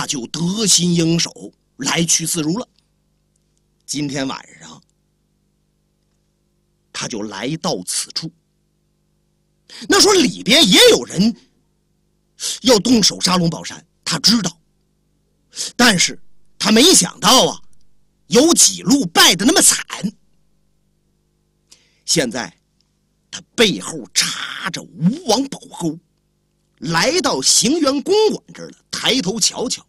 那就得心应手，来去自如了。今天晚上，他就来到此处。那说里边也有人要动手杀龙宝山，他知道，但是他没想到啊，有几路败得那么惨。现在他背后插着吴王宝钩，来到行辕公馆这儿了，抬头瞧瞧，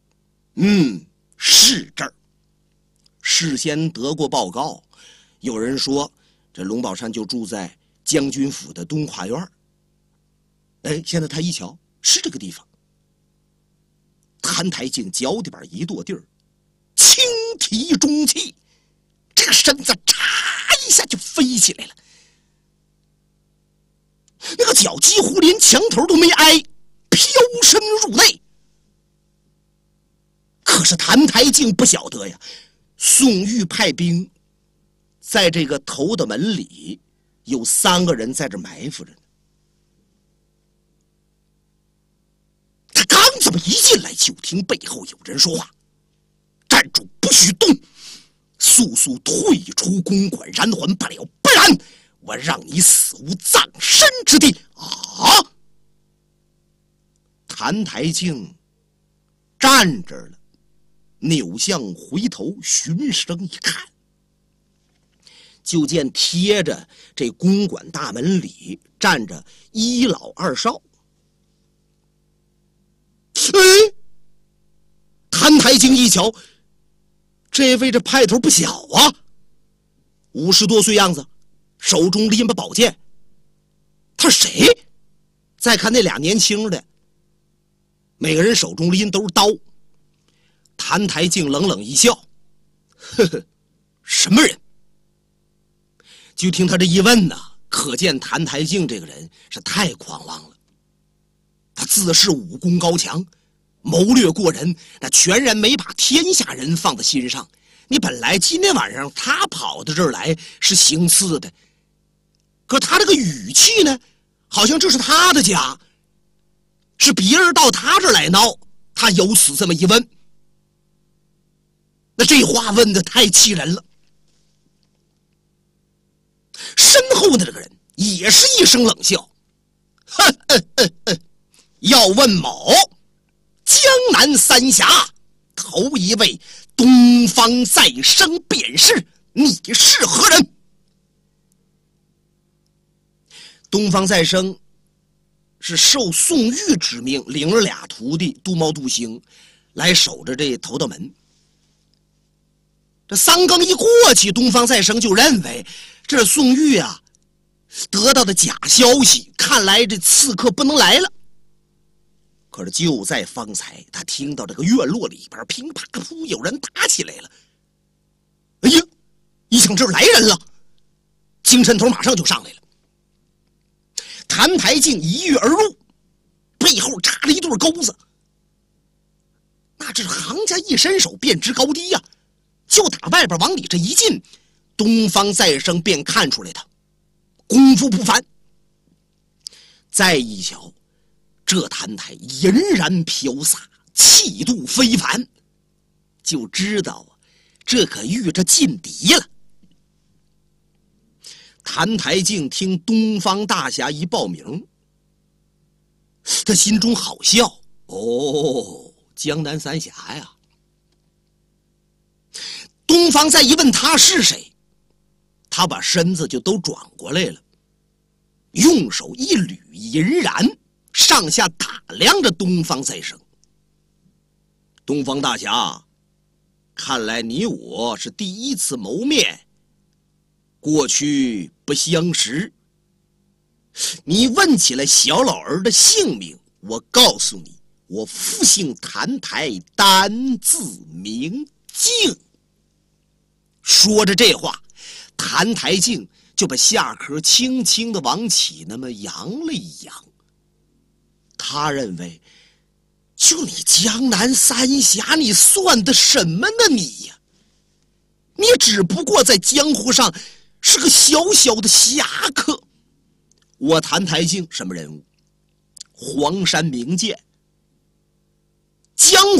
是这儿。事先得过报告，有人说这龙宝山就住在将军府的东跨院。现在他一瞧，是这个地方。谭台镜脚底板一跺地儿，轻提中气，这个身子嚓一下就飞起来了，那个脚几乎连墙头都没挨，飘身入内。可是谭台镜不晓得呀，宋玉派兵在这个头的门里有3个人在这埋伏着呢。他刚这么一进来，就听背后有人说话：“站住，不许动，速速退出公馆，然还不了，不然我让你死无葬身之地！”啊！谭台镜站着了，扭向回头循声一看，就见贴着这公馆大门里站着1老2少。谭台镜一瞧，这位这派头不小啊，50多岁样子，手中拎把宝剑。他是谁？再看那俩年轻的，每个人手中拎都是刀。谭台镜冷冷一笑：“呵呵，什么人？”就听他这一问呢，可见谭台镜这个人是太狂妄了。他自恃武功高强，谋略过人，那全然没把天下人放在心上。你本来今天晚上他跑到这儿来是行刺的，可他这个语气呢，好像这是他的家，是别人到他这儿来闹，他有此这么一问。那这话问的太气人了。身后的这个人也是一声冷笑：“要问某江南3侠头一位东方再生便是，你是何人？”东方再生是受宋玉之命，领了俩徒弟杜茂、杜兴来守着这头道门。这3更一过去，东方再生就认为这是宋玉啊得到的假消息，看来这刺客不能来了。可是就在方才，他听到这个院落里边乒啪噗有人打起来了。哎呀，一想这儿来人了，精神头马上就上来了。谭台镜一跃而入，背后插了一对钩子。那这行家一伸手便知高低呀，就打外边往里这一进，东方再生便看出来他功夫不凡。再一瞧，这谭台银然飘洒，气度非凡，就知道这可遇着劲敌了。谭台镜听东方大侠一报名，他心中好笑。江南3侠呀。东方再一问他是谁，他把身子就都转过来了，用手一捋银髯，上下打量着东方再生。东方大侠，看来你我是第一次谋面，过去不相识。你问起来小老儿的姓名，我告诉你，我父姓谭台，单字明镜。说着这话，谭台镜就把下颏轻轻地往起那么扬了一扬。他认为，就你江南3侠，你算得什么呢你呀？你只不过在江湖上是个小小的侠客。我谭台镜什么人物？黄山名剑，江